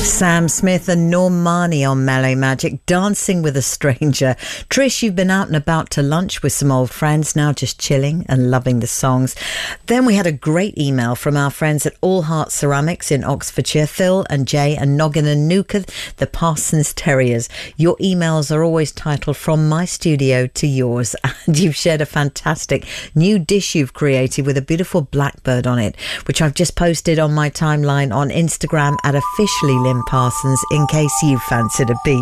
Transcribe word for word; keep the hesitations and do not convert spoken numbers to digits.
Sam Smith and Normani on Mellow Magic, Dancing with a Stranger. Trish, you've been out and about to lunch with some old friends, now just chilling and loving the songs. Then we had a great email from our friends at All Heart Ceramics in Oxfordshire, Phil and Jay and Noggin and Nuka, the Parsons Terriers. Your emails are always titled From My Studio to Yours, and you've shared a fantastic new dish you've created with a beautiful blackbird on it, which I've just posted on my timeline on Instagram at officially Lynn Parsons, in case you fancied a beat.